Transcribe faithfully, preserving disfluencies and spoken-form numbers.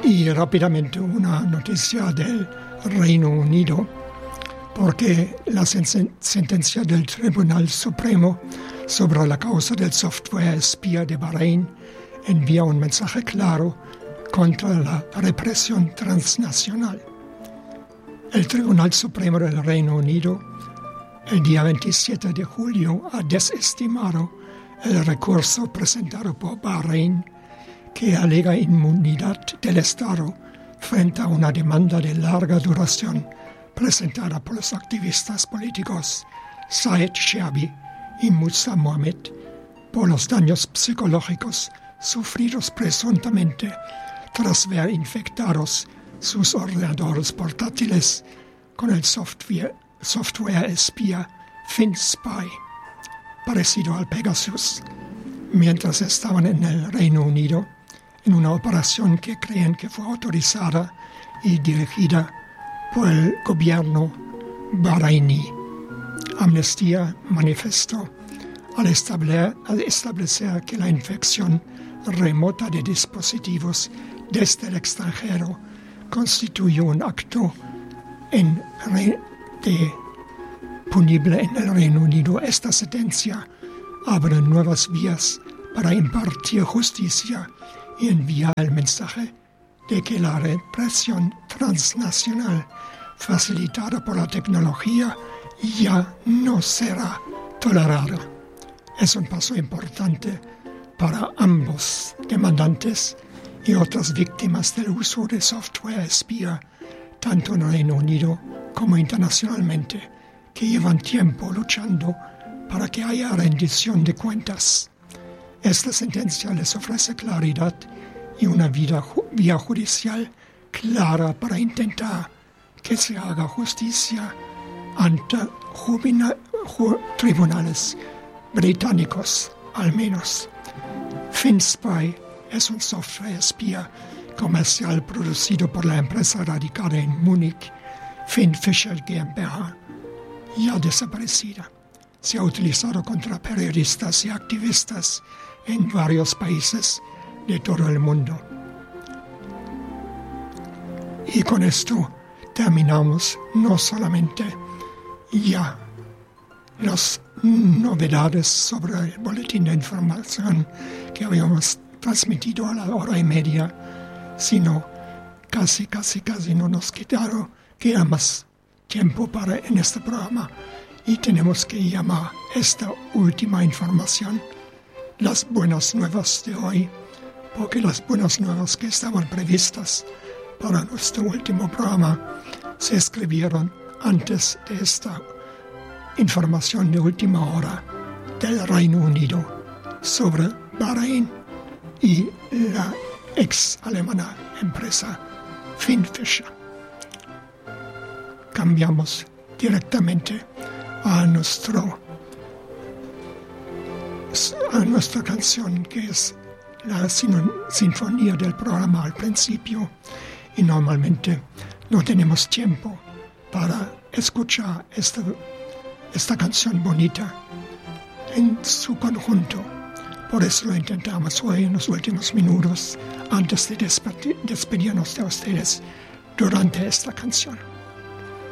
Y rápidamente una noticia del Reino Unido, porque la sen- sentencia del Tribunal Supremo sobre la causa del software espía de Bahrein envía un mensaje claro contra la represión transnacional. El Tribunal Supremo del Reino Unido, el día veintisiete de julio, ha desestimado el recurso presentado por Bahrein, que alega inmunidad del Estado frente a una demanda de larga duración presentada por los activistas políticos Saed Sherbi y Musa Mohamed por los daños psicológicos sufridos presuntamente tras ver infectados sus ordenadores portátiles con el software, software espía FinSpy, parecido al Pegasus, mientras estaban en el Reino Unido en una operación que creen que fue autorizada y dirigida por el gobierno bahrainí. Amnistía manifestó al establecer, al establecer que la infección remota de dispositivos desde el extranjero constituye un acto en re, de, punible en el Reino Unido. Esta sentencia abre nuevas vías para impartir justicia y envía el mensaje de que la represión transnacional facilitada por la tecnología ya no será tolerada. Es un paso importante para ambos demandantes y otras víctimas del uso de software espía, tanto en el Reino Unido como internacionalmente, que llevan tiempo luchando para que haya rendición de cuentas. Esta sentencia les ofrece claridad y una vía, vía judicial clara para intentar que se haga justicia ante jubina, ju, tribunales británicos, al menos. FinSpy es un software espía comercial producido por la empresa radicada en Múnich, FinFisher GmbH, ya desaparecida. Se ha utilizado contra periodistas y activistas en varios países de todo el mundo. Y con esto terminamos no solamente ya las novedades sobre el boletín de información que habíamos transmitido a la hora y media, sino casi, casi, casi no nos quedaron, queda más tiempo para en este programa y tenemos que llamar esta última información las buenas nuevas de hoy, porque las buenas nuevas que estaban previstas para nuestro último programa se escribieron antes de esta información de última hora del Reino Unido sobre Bahrein y la ex alemana empresa FinFisher. Cambiamos directamente a nuestro a nuestra canción, que es la sin- sinfonía del programa al principio, y normalmente no tenemos tiempo para escuchar esta, esta canción bonita en su conjunto. Por eso lo intentamos hoy en los últimos minutos antes de despedir, despedirnos de ustedes durante esta canción.